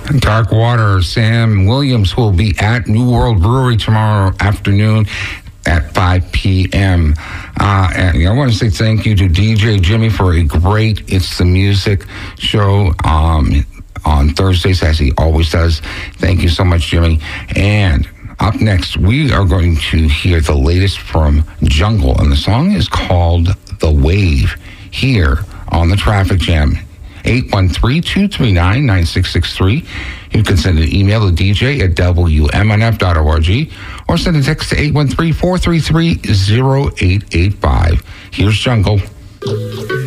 Dark Water, Sam Williams will be at New World Brewery tomorrow afternoon at 5 p.m. And I want to say thank you to DJ Jimmy for a great It's the Music show on Thursdays, as he always does. Thank you so much, Jimmy. And up next, we are going to hear the latest from Jungle, and the song is called The Wave, here on the Traffic Jam. 813-239-9663. You can send an email to dj@wmnf.org or send a text to 813-433-0885. Here's Jungle.